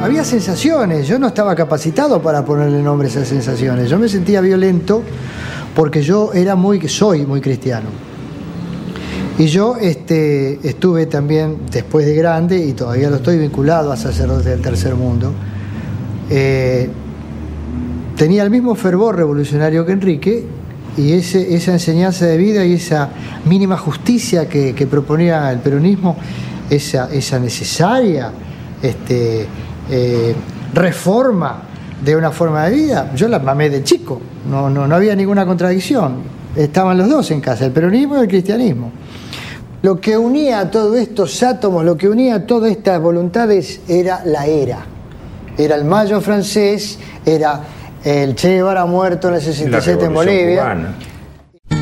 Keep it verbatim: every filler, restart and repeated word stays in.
había sensaciones, yo no estaba capacitado para ponerle nombre a esas sensaciones. Yo me sentía violento porque yo era muy, soy muy cristiano. Y yo este, estuve también, después de grande, y todavía lo estoy vinculado a sacerdotes del tercer mundo, eh, tenía el mismo fervor revolucionario que Enrique, y ese, esa enseñanza de vida y esa mínima justicia que, que proponía el peronismo, esa, esa necesaria este, eh, reforma de una forma de vida, yo la mamé de chico, no, no, no había ninguna contradicción, estaban los dos en casa, el peronismo y el cristianismo. Lo que unía a todos estos átomos, lo que unía a todas estas voluntades era la era. Era el Mayo francés, era el Che Guevara muerto en el sesenta y siete en Bolivia, cubana.